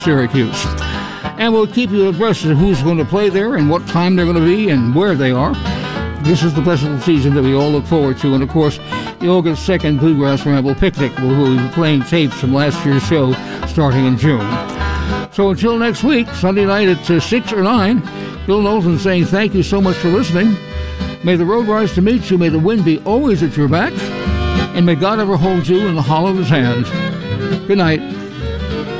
Syracuse. And we'll keep you abreast of who's going to play there and what time they're going to be and where they are. This is the festival season that we all look forward to. And, of course, the August 2nd Bluegrass Ramble Picnic, where we'll be playing tapes from last year's show starting in June. So until next week, Sunday night at 6 or 9, Bill Knowlton saying thank you so much for listening. May the road rise to meet you. May the wind be always at your back. And may God ever hold you in the hollow of his hand. Good night.